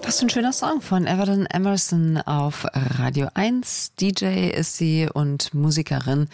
Was für ein schöner Song von Everton Emerson auf Radio 1. DJ ist sie und Musikerin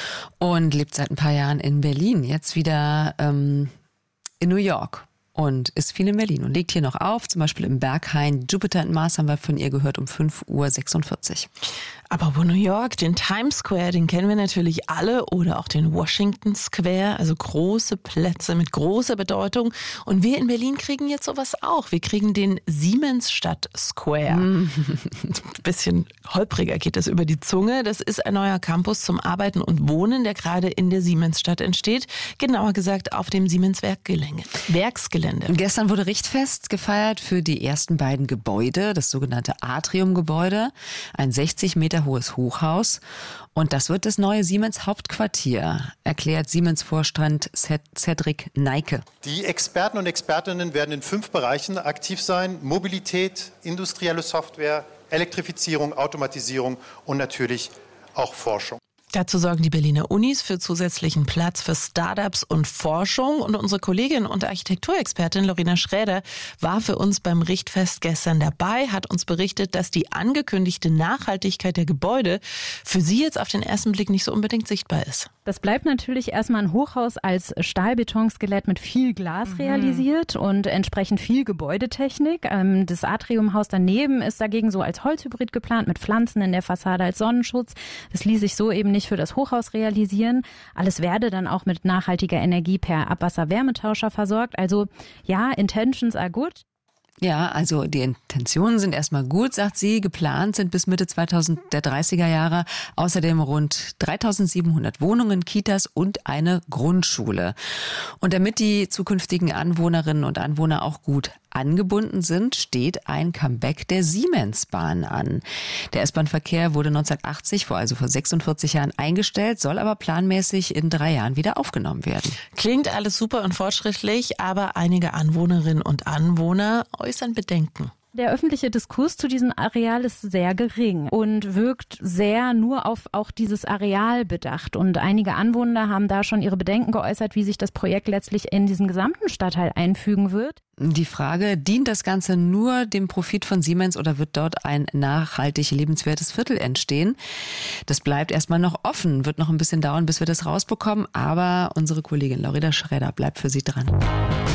und lebt seit ein paar Jahren in Berlin. Jetzt wieder in New York und ist viel in Berlin und legt hier noch auf. Zum Beispiel im Berghain. Jupiter and Mars haben wir von ihr gehört um 5:46 Uhr. Aber wo New York, den Times Square, den kennen wir natürlich alle, oder auch den Washington Square, also große Plätze mit großer Bedeutung. Und wir in Berlin kriegen jetzt sowas auch. Wir kriegen den Siemensstadt Square. Ein bisschen holpriger geht das über die Zunge. Das ist ein neuer Campus zum Arbeiten und Wohnen, der gerade in der Siemensstadt entsteht. Genauer gesagt auf dem Siemens Werksgelände. Gestern wurde Richtfest gefeiert für die ersten beiden Gebäude, das sogenannte Atrium-Gebäude, ein 60 Meter hohes Hochhaus. Und das wird das neue Siemens Hauptquartier, erklärt Siemens-Vorstand Cedric Neike. Die Experten und Expertinnen werden in 5 Bereichen aktiv sein: Mobilität, industrielle Software, Elektrifizierung, Automatisierung und natürlich auch Forschung. Dazu sorgen die Berliner Unis für zusätzlichen Platz für Startups und Forschung. Und unsere Kollegin und Architekturexpertin Lorena Schräder war für uns beim Richtfest gestern dabei, hat uns berichtet, dass die angekündigte Nachhaltigkeit der Gebäude für sie jetzt auf den ersten Blick nicht so unbedingt sichtbar ist. Das bleibt natürlich erstmal ein Hochhaus als Stahlbetonskelett mit viel Glas realisiert und entsprechend viel Gebäudetechnik. Das Atriumhaus daneben ist dagegen so als Holzhybrid geplant mit Pflanzen in der Fassade als Sonnenschutz. Das ließ sich so eben nicht für das Hochhaus realisieren. Alles werde dann auch mit nachhaltiger Energie per Abwasser-Wärmetauscher versorgt. Also ja, intentions are good. Ja, also die Intentionen sind erstmal gut, sagt sie. Geplant sind bis Mitte der 30er Jahre außerdem rund 3700 Wohnungen, Kitas und eine Grundschule. Und damit die zukünftigen Anwohnerinnen und Anwohner auch gut angebunden sind, steht ein Comeback der Siemensbahn an. Der S-Bahn-Verkehr wurde 1980, vor 46 Jahren, eingestellt, soll aber planmäßig in 3 Jahren wieder aufgenommen werden. Klingt alles super und fortschrittlich, aber einige Anwohnerinnen und Anwohner äußern Bedenken. Der öffentliche Diskurs zu diesem Areal ist sehr gering und wirkt sehr nur auf auch dieses Areal bedacht. Und einige Anwohner haben da schon ihre Bedenken geäußert, wie sich das Projekt letztlich in diesen gesamten Stadtteil einfügen wird. Die Frage, dient das Ganze nur dem Profit von Siemens oder wird dort ein nachhaltig lebenswertes Viertel entstehen? Das bleibt erstmal noch offen, wird noch ein bisschen dauern, bis wir das rausbekommen. Aber unsere Kollegin Lorena Schräder bleibt für Sie dran.